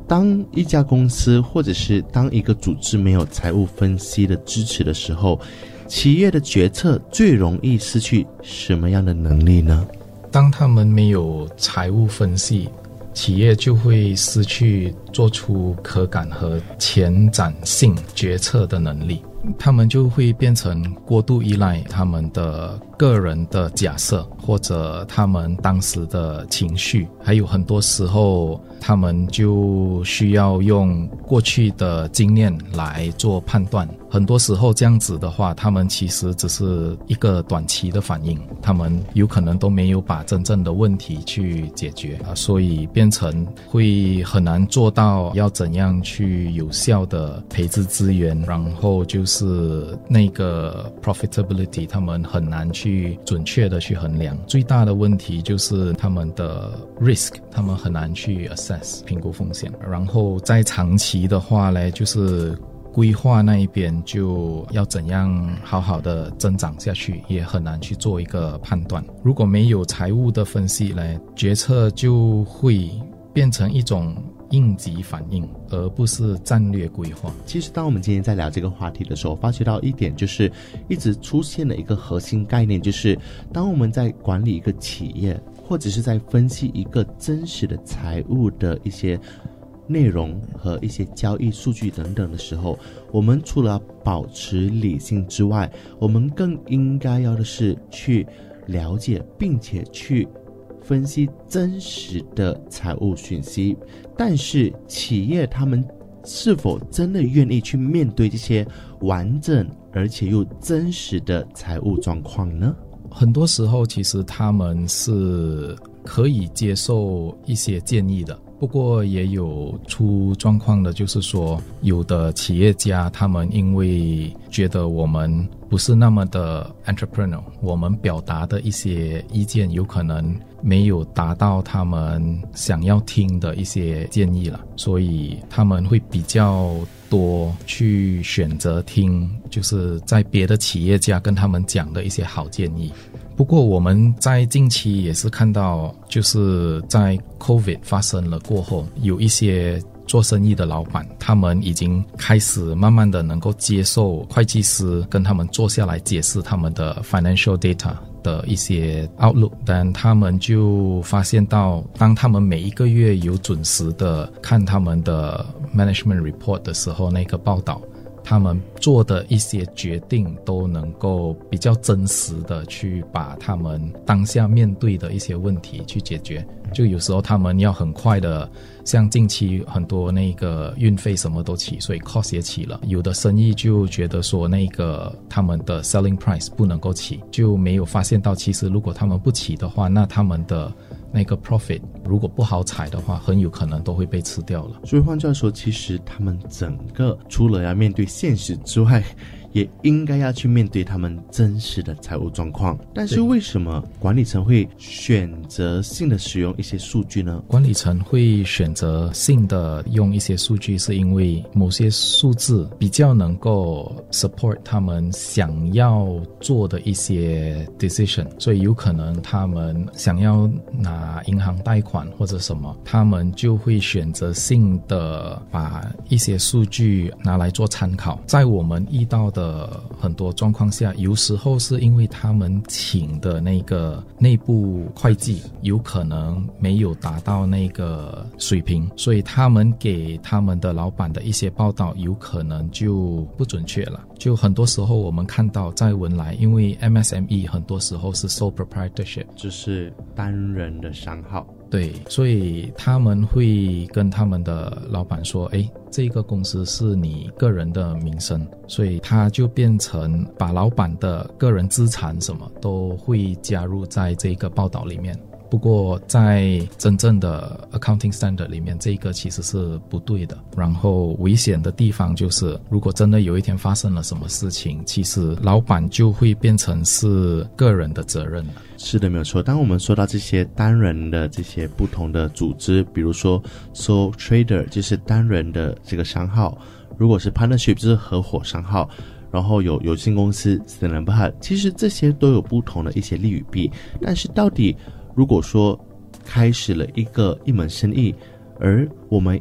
当一家公司或者是当一个组织没有财务分析的支持的时候，企业的决策最容易失去什么样的能力呢？ 当他们没有财务分析，企业就会失去做出可感和前瞻性决策的能力，他们就会变成过度依赖他们的个人的假设或者他们当时的情绪，还有很多时候他们就需要用过去的经验来做判断，很多时候这样子的话，他们其实只是一个短期的反应，他们有可能都没有把真正的问题去解决，所以变成会很难做到要怎样去有效的配置资源，然后就是那个 profitability 他们很难去准确的去衡量。最大的问题就是他们的 risk 他们很难去 assess 评估风险，然后在长期的话呢，就是规划那一边就要怎样好好的增长下去，也很难去做一个判断。如果没有财务的分析呢，决策就会变成一种应急反应，而不是战略规划。 其实当我们今天在聊这个话题的时候，发觉到一点，就是一直出现了一个核心概念，就是当我们在管理一个企业，或者是在分析一个真实的财务的一些内容和一些交易数据等等的时候，我们除了保持理性之外，我们更应该要的是去了解并且去分析真实的财务讯息。但是企业他们是否真的愿意去面对这些完整而且又真实的财务状况呢？ 很多时候其实他们是可以接受一些建议的，不过也有出状况的，就是说有的企业家他们因为觉得我们不是那么的 entrepreneur， 我们表达的一些意见有可能没有达到他们想要听的一些建议了，所以他们会比较多去选择听就是在别的企业家跟他们讲的一些好建议。不过我们在近期也是看到，就是在 COVID 发生了过后，有一些做生意的老板，他们已经开始慢慢的能够接受会计师跟他们坐下来解释他们的 financial data 的一些 outlook， 但他们就发现到，当他们每一个月有准时的看他们的 management report 的时候，那个报道，他们做的一些决定都能够比较真实的去把他们当下面对的一些问题去解决。就有时候他们要很快的，像近期很多那个运费什么都起，所以 cost 也起了，有的生意就觉得说那个他们的 selling price 不能够起，就没有发现到其实如果他们不起的话，那他们的那个 profit 如果不好踩的话，很有可能都会被吃掉了。 所以换句话说，其实他们整个除了要面对现实之外，也应该要去面对他们真实的财务状况。但是为什么管理层会选择性的使用一些数据呢？ 管理层会选择性的用一些数据，是因为某些数字比较能够 support 他们想要做的一些 decision， 所以有可能他们想要拿银行贷款或者什么，他们就会选择性的把一些数据拿来做参考。在我们遇到的很多状况下，有时候是因为他们请的那个内部会计有可能没有达到那个水平，所以他们给他们的老板的一些报道有可能就不准确了。就很多时候我们看到在文莱，因为 MSME 很多时候是 sole proprietorship， 就是单人的商号， 对，所以他们会跟他们的老板说，这个公司是你个人的名声，所以他就变成把老板的个人资产什么都会加入在这个报道里面。不过在真正的 accounting standard 里面，这个其实是不对的。然后危险的地方就是，如果真的有一天发生了什么事情，其实老板就会变成是个人的责任了。 是的，没有错。当我们说到这些单人的这些不同的组织，比如说 sole trader 就是单人的这个商号，如果是 partnership 就是合伙商号，然后有限公司 其实这些都有不同的一些利与弊。但是到底如果说开始了一门生意，而我们